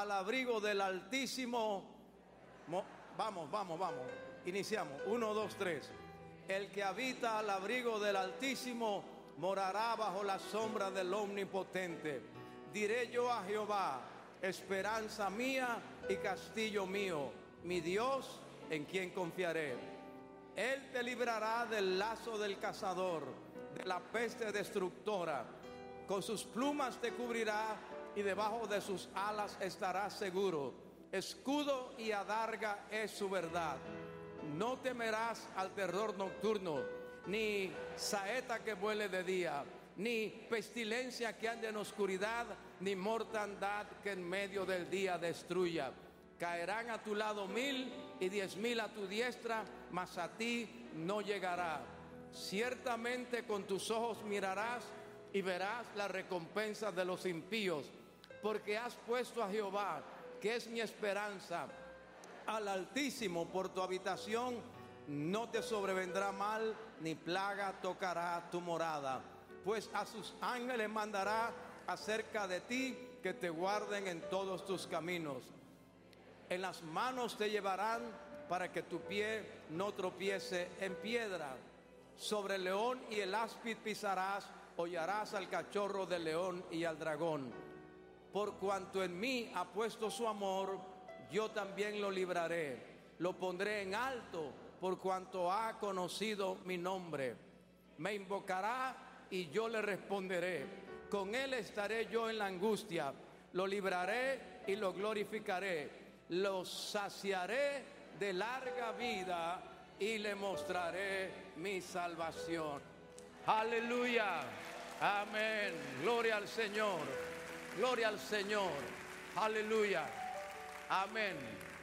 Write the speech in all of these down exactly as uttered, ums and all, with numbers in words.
al abrigo del Altísimo. Vamos, vamos, vamos. Iniciamos. Uno, dos, tres. El que habita al abrigo del Altísimo morará bajo la sombra del Omnipotente. Diré yo a Jehová, esperanza mía y castillo mío, mi Dios en quien confiaré. Él te librará del lazo del cazador, de la peste destructora. Con sus plumas te cubrirá y debajo de sus alas estarás seguro. Escudo y adarga es su verdad. No temerás al terror nocturno, ni saeta que vuele de día, ni pestilencia que ande en oscuridad, ni mortandad que en medio del día destruya. Caerán a tu lado mil y diez mil a tu diestra, mas a ti no llegará. Ciertamente con tus ojos mirarás y verás la recompensa de los impíos, porque has puesto a Jehová, que es mi esperanza, al Altísimo por tu habitación. No te sobrevendrá mal, ni plaga tocará tu morada, pues a sus ángeles mandará acerca de ti, que te guarden en todos tus caminos. En las manos te llevarán para que tu pie no tropiece en piedra. Sobre el león y el áspid pisarás, hollarás al cachorro del león y al dragón. Por cuanto en mí ha puesto su amor, yo también lo libraré. Lo pondré en alto, por cuanto ha conocido mi nombre. Me invocará y yo le responderé. Con él estaré yo en la angustia. Lo libraré y lo glorificaré. Lo saciaré de larga vida y le mostraré mi salvación. Aleluya. Amén. Gloria al Señor. Gloria al Señor. Aleluya. Amén.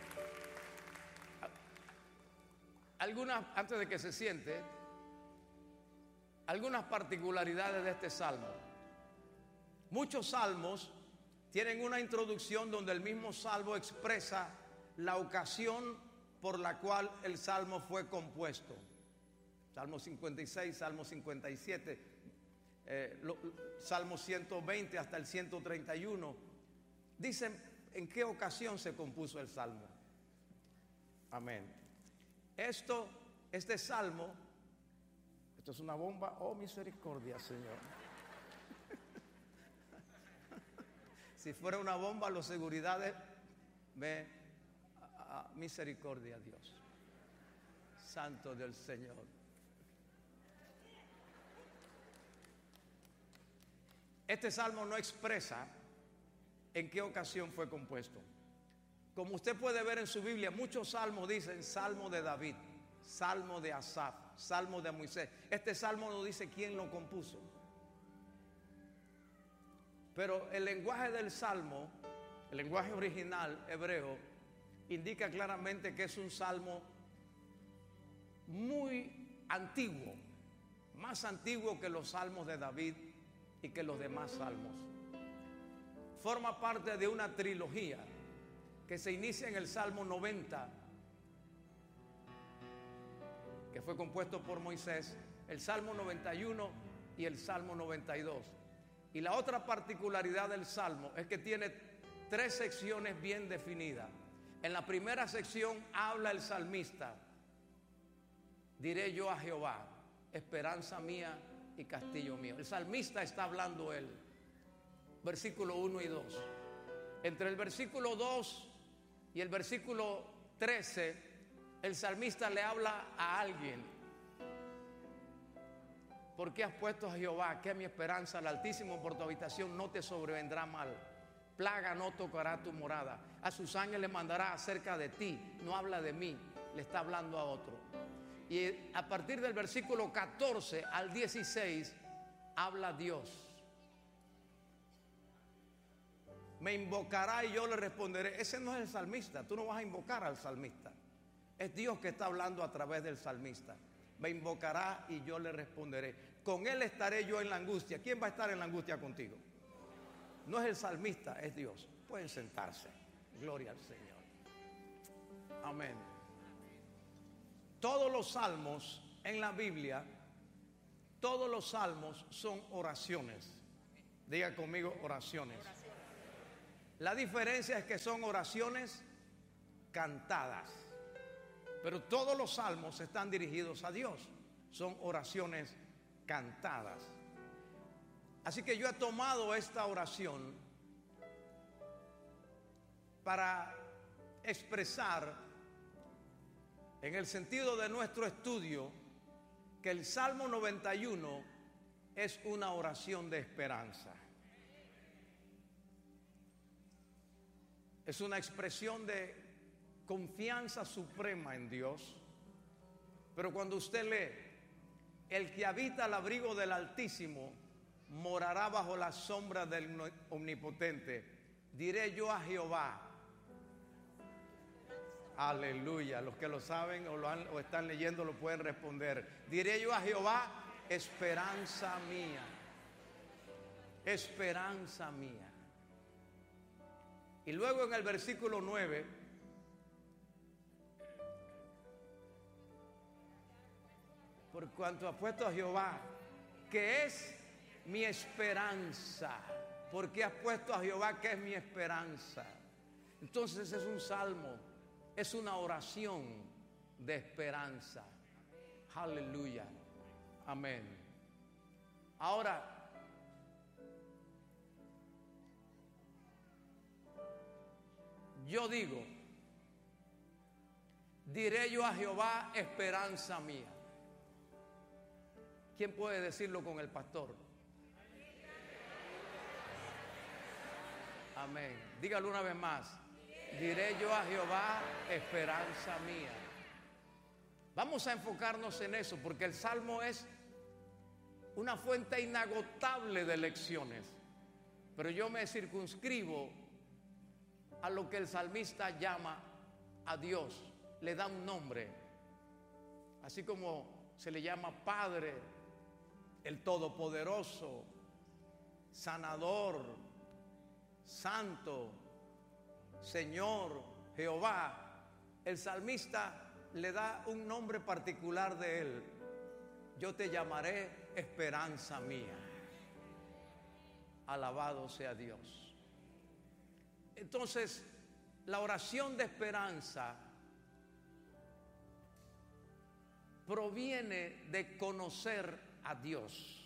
Algunas, antes de que se siente, algunas particularidades de este salmo. Muchos salmos tienen una introducción donde el mismo salmo expresa la ocasión por la cual el salmo fue compuesto. Salmo cincuenta y seis, Salmo cincuenta y siete, eh, lo, Salmo ciento veinte hasta el ciento treinta y uno. Dicen en qué ocasión se compuso el salmo. Amén. Esto, este salmo, esto es una bomba. Oh, misericordia, Señor. Si fuera una bomba, los seguridades me a, a, misericordia, Dios. Santo del Señor. Este salmo no expresa en qué ocasión fue compuesto. Como usted puede ver en su Biblia, muchos salmos dicen Salmo de David, Salmo de Asaf, Salmo de Moisés. Este salmo no dice quién lo compuso. Pero el lenguaje del salmo, el lenguaje original hebreo, indica claramente que es un salmo muy antiguo, más antiguo que los salmos de David y que los demás salmos. Forma parte de una trilogía que se inicia en el Salmo noventa, que fue compuesto por Moisés, el Salmo noventa y uno y el Salmo noventa y dos. Y la otra particularidad del Salmo es que tiene tres secciones bien definidas. En la primera sección habla el salmista: diré yo a Jehová, esperanza mía y castillo mío. El salmista está hablando él. Versículo uno y dos. Entre el versículo dos y el versículo trece, el salmista le habla a alguien. ¿Por qué has puesto a Jehová, que es mi esperanza, al Altísimo por tu habitación? No te sobrevendrá mal, plaga no tocará tu morada. A sus ángeles mandará acerca de ti. No habla de mí, le está hablando a otro. Y a partir del versículo catorce al dieciséis habla Dios. Me invocará y yo le responderé. Ese no es el salmista. Tú no vas a invocar al salmista. Es Dios que está hablando a través del salmista. Me invocará y yo le responderé. Con él estaré yo en la angustia. ¿Quién va a estar en la angustia contigo? No es el salmista, es Dios. Pueden sentarse. Gloria al Señor. Amén. Todos los salmos en la Biblia, todos los salmos son oraciones. Diga conmigo, oraciones. La diferencia es que son oraciones cantadas, pero todos los salmos están dirigidos a Dios, son oraciones cantadas. Así que yo he tomado esta oración para expresar, en el sentido de nuestro estudio, que el Salmo noventa y uno es una oración de esperanza. Es una expresión de confianza suprema en Dios. Pero cuando usted lee, el que habita al abrigo del Altísimo morará bajo la sombra del Omnipotente. Diré yo a Jehová. Aleluya. Los que lo saben o, lo han, o están leyendo lo pueden responder. Diré yo a Jehová, esperanza mía. Esperanza mía. Y luego en el versículo nueve, por cuanto ha puesto a Jehová, que es mi esperanza. Porque has puesto a Jehová, que es mi esperanza. Entonces es un salmo, es una oración de esperanza. Aleluya. Amén. Ahora, yo digo, diré yo a Jehová, esperanza mía. ¿Quién puede decirlo con el pastor? Amén. Dígalo una vez más. Diré yo a Jehová, esperanza mía. Vamos a enfocarnos en eso, porque el Salmo es una fuente inagotable de lecciones. Pero yo me circunscribo a lo que el salmista llama a Dios. Le da un nombre. Así como se le llama Padre, el Todopoderoso, Sanador, Santo, Señor, Jehová. El salmista le da un nombre particular de él. Yo te llamaré esperanza mía. Alabado sea Dios. Entonces, la oración de esperanza proviene de conocer a Dios.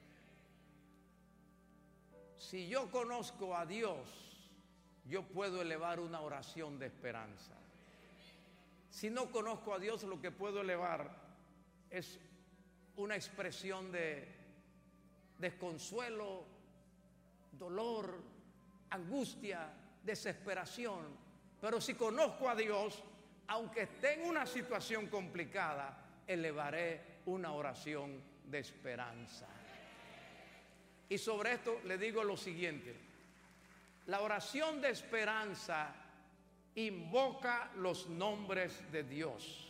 Si yo conozco a Dios, yo puedo elevar una oración de esperanza. Si no conozco a Dios, lo que puedo elevar es una expresión de desconsuelo, dolor, angustia, desesperación. Pero si conozco a Dios, aunque esté en una situación complicada, elevaré una oración de esperanza. Y sobre esto le digo lo siguiente: la oración de esperanza invoca los nombres de Dios.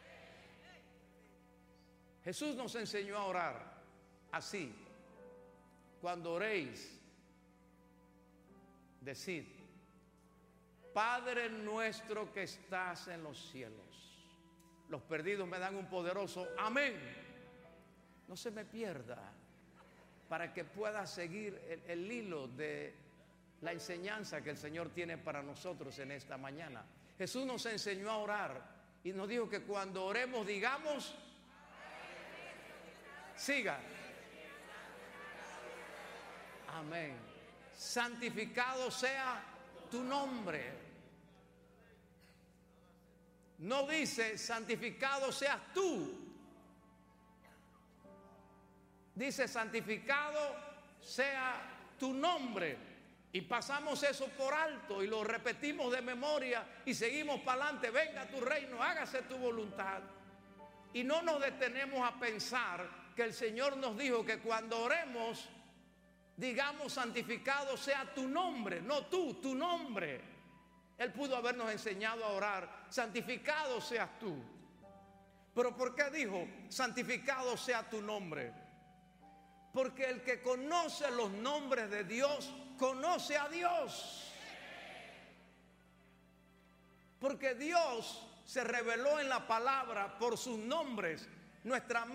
Jesús nos enseñó a orar así: cuando oréis, decid, Padre nuestro que estás en los cielos. Los perdidos me dan un poderoso amén. No se me pierda, para que pueda seguir el, el hilo de la enseñanza que el Señor tiene para nosotros en esta mañana. Jesús nos enseñó a orar y nos dijo que cuando oremos digamos, siga, amén. Santificado sea tu nombre. No dice santificado seas tú. Dice santificado sea tu nombre. Y pasamos eso por alto y lo repetimos de memoria y seguimos para adelante. Venga tu reino, hágase tu voluntad. Y no nos detenemos a pensar que el Señor nos dijo que cuando oremos digamos santificado sea tu nombre, no tú, tu nombre. Él pudo habernos enseñado a orar, santificado seas tú. Pero ¿por qué dijo santificado sea tu nombre? Porque el que conoce los nombres de Dios, conoce a Dios. Porque Dios se reveló en la palabra por sus nombres. Nuestra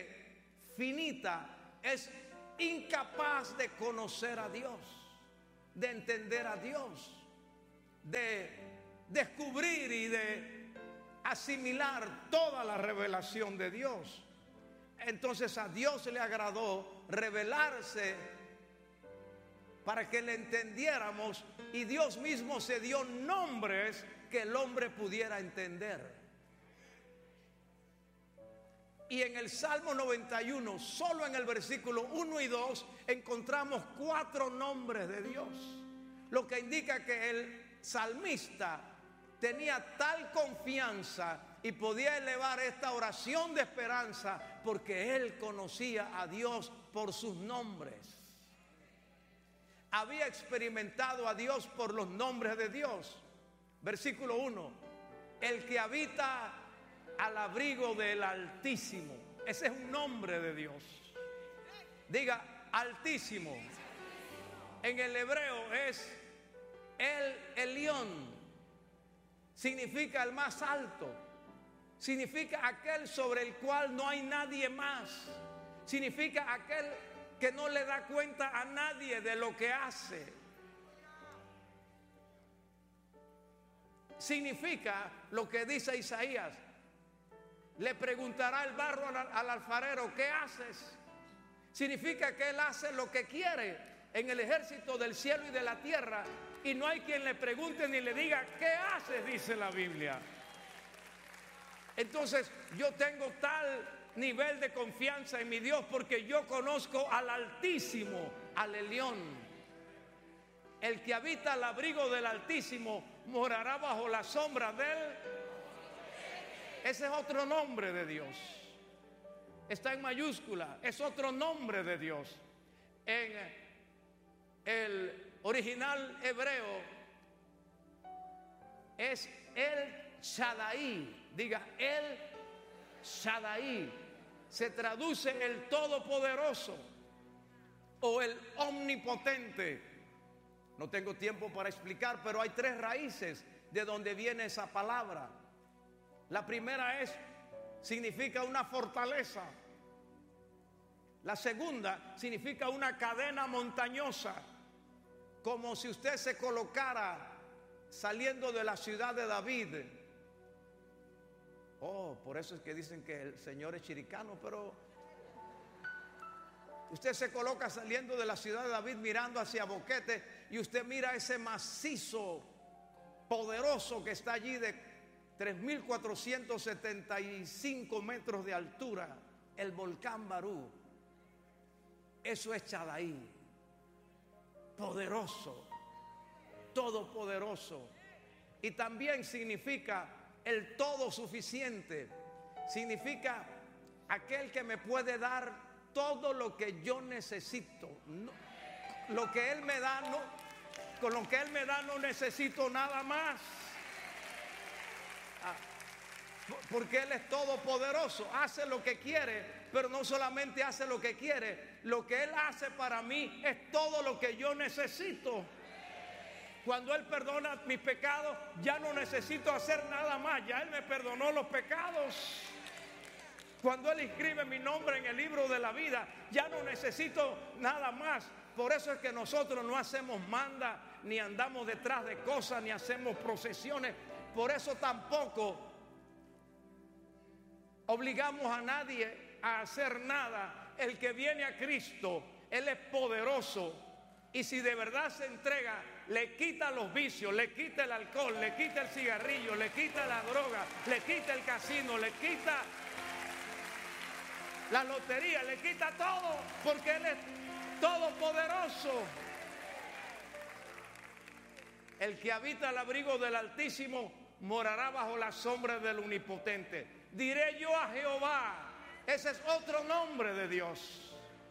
mente finita es incapaz de conocer a Dios. de entender a Dios, de descubrir y de asimilar toda la revelación de Dios. Entonces a Dios le agradó revelarse para que le entendiéramos, y Dios mismo se dio nombres que el hombre pudiera entender. Y en el Salmo noventa y uno, solo en el versículo uno y dos, encontramos cuatro nombres de Dios, lo que indica que el salmista tenía tal confianza y podía elevar esta oración de esperanza porque él conocía a Dios por sus nombres. Había experimentado a Dios por los nombres de Dios. Versículo uno, el que habita al abrigo del Altísimo. Ese es un nombre de Dios. Diga Altísimo. En el hebreo es el Elión. Significa el más alto. Significa aquel sobre el cual no hay nadie más. Significa aquel que no le da cuenta a nadie de lo que hace. Significa lo que dice Isaías: le preguntará el barro al, al alfarero, ¿qué haces? Significa que él hace lo que quiere en el ejército del cielo y de la tierra, y no hay quien le pregunte ni le diga, ¿qué haces?, dice la Biblia. Entonces yo tengo tal nivel de confianza en mi Dios porque yo conozco al Altísimo, al Elión. El que habita al abrigo del Altísimo morará bajo la sombra del... Ese es otro nombre de Dios. Está en mayúscula. Es otro nombre de Dios. En el original hebreo es el Shaddai. Diga, el Shaddai. Se traduce el Todopoderoso o el Omnipotente. No tengo tiempo para explicar, pero hay tres raíces de donde viene esa palabra. La primera es, significa una fortaleza. La segunda significa una cadena montañosa, como si usted se colocara saliendo de la ciudad de David. Oh, por eso es que dicen que el Señor es chiricano, pero usted se coloca saliendo de la ciudad de David mirando hacia Boquete y usted mira ese macizo poderoso que está allí de tres mil cuatrocientos setenta y cinco metros de altura, el volcán Barú. Eso es Shaddai, poderoso, todopoderoso. Y también significa el todo suficiente. Significa aquel que me puede dar todo lo que yo necesito. No, lo que Él me da, no, con lo que Él me da no necesito nada más. Ah, porque Él es todopoderoso, hace lo que quiere, pero no solamente hace lo que quiere, lo que Él hace para mí es todo lo que yo necesito. Cuando Él perdona mis pecados, ya no necesito hacer nada más, ya Él me perdonó los pecados. Cuando Él inscribe mi nombre en el libro de la vida, ya no necesito nada más. Por eso es que nosotros no hacemos manda, ni andamos detrás de cosas, ni hacemos procesiones. Por eso tampoco obligamos a nadie a hacer nada. El que viene a Cristo, Él es poderoso. Y si de verdad se entrega, le quita los vicios, le quita el alcohol, le quita el cigarrillo, le quita la droga, le quita el casino, le quita la lotería, le quita todo, porque Él es todopoderoso. El que habita al abrigo del Altísimo morará bajo la sombra del Omnipotente. Diré yo a Jehová. Ese es otro nombre de Dios.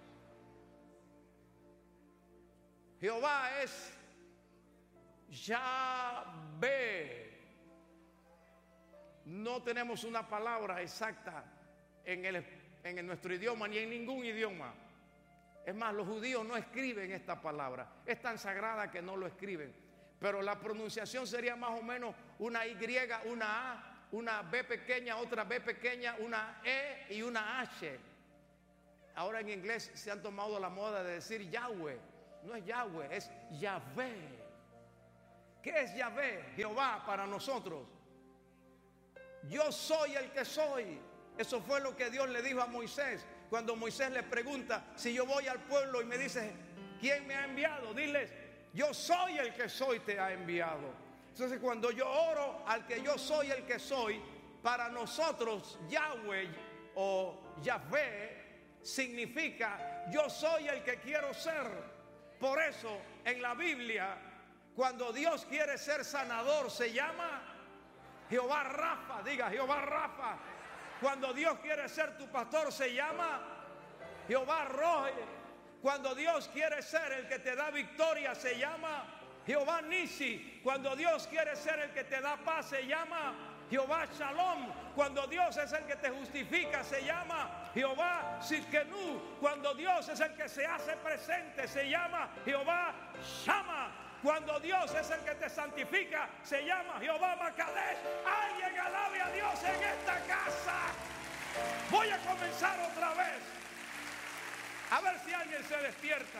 Jehová es Yahvé. No tenemos una palabra exacta en, el, en nuestro idioma ni en ningún idioma. Es más, los judíos no escriben esta palabra. Es tan sagrada que no lo escriben. Pero la pronunciación sería más o menos una Y, una A, una B pequeña, otra B pequeña, una E y una H. Ahora en inglés se han tomado la moda de decir Yahweh. no es Yahweh, es Yahvé. ¿Qué es Yahvé? Jehová para nosotros. Yo soy el que soy. Eso fue lo que Dios le dijo a Moisés. Cuando Moisés le pregunta, si yo voy al pueblo y me dice, ¿quién me ha enviado? Diles, yo soy el que soy, te ha enviado. Entonces cuando yo oro al que yo soy el que soy, para nosotros Yahweh o Yahvé significa yo soy el que quiero ser. Por eso en la Biblia, cuando Dios quiere ser sanador, se llama Jehová Rafa. Diga, Jehová Rafa. Cuando Dios quiere ser tu pastor, se llama Jehová Rohe. Cuando Dios quiere ser el que te da victoria, se llama Jehová Nisi. Cuando Dios quiere ser el que te da paz, se llama Jehová Shalom. Cuando Dios es el que te justifica, se llama Jehová Sidkenu. Cuando Dios es el que se hace presente, se llama Jehová Shama. Cuando Dios es el que te santifica, se llama Jehová Makadesh. Alguien alabe a Dios en esta casa. Voy a comenzar otra vez. A ver si alguien se despierta.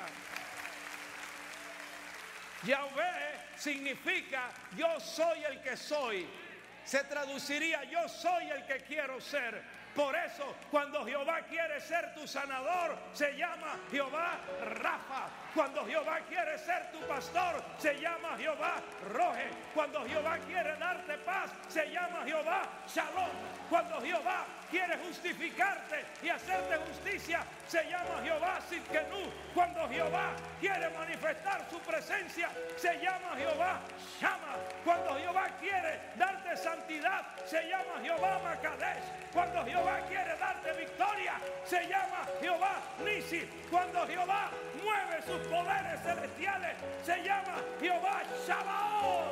Yahvé significa yo soy el que soy. Se traduciría yo soy el que quiero ser. Por eso cuando Jehová quiere ser tu sanador, se llama Jehová Rafa. Cuando Jehová quiere ser tu pastor, se llama Jehová Rohe. Cuando Jehová quiere darte paz, se llama Jehová Shalom. Cuando Jehová quiere justificarte y hacerte justicia, se llama Jehová Sidkenu. Cuando Jehová quiere manifestar su presencia, se llama Jehová Shama. Cuando Jehová quiere darte santidad, se llama Jehová Makadesh. Cuando Jehová quiere darte victoria, se llama Jehová Nisi. Cuando Jehová mueve sus poderes celestiales, se llama Jehová Shabbaot.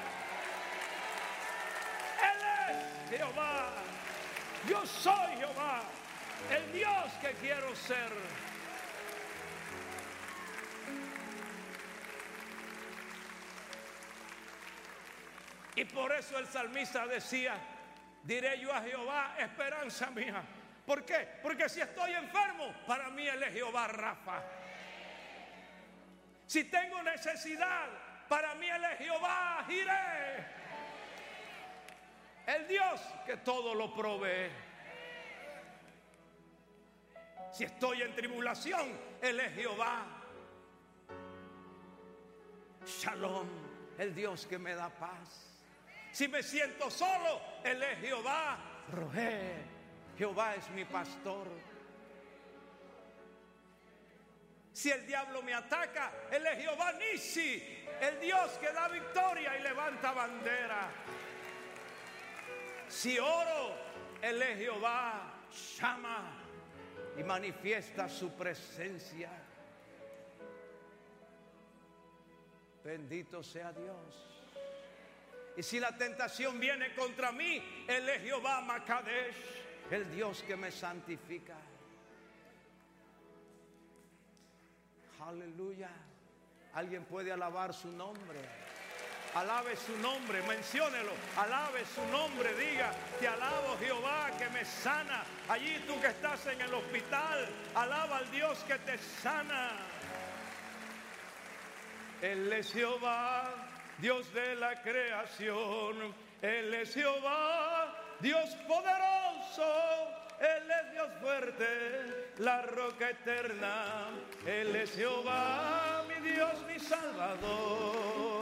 Él es Jehová. Yo soy Jehová, el Dios que quiero ser. Y por eso el salmista decía, diré yo a Jehová, esperanza mía. ¿Por qué? Porque si estoy enfermo, para mí Él es Jehová Rafa. Si tengo necesidad, para mí Él es Jehová Jireh. El Dios que todo lo provee. Si estoy en tribulación, Él es Jehová Shalom, el Dios que me da paz. Si me siento solo, Él es Jehová Rohe. Jehová es mi pastor. Si el diablo me ataca, Él es Jehová Nisi, el Dios que da victoria y levanta bandera. Si oro, Él es Jehová Shama y manifiesta su presencia. Bendito sea Dios. Y si la tentación viene contra mí, Él es Jehová Makadesh, el Dios que me santifica. Aleluya. Alguien puede alabar su nombre. Alabe su nombre, menciónelo. Alabe su nombre, diga, te alabo Jehová que me sana. Allí tú que estás en el hospital, alaba al Dios que te sana. Él es Jehová, Dios de la creación. Él es Jehová, Dios poderoso. Él es Dios fuerte, la roca eterna. Él es Jehová, mi Dios, mi Salvador.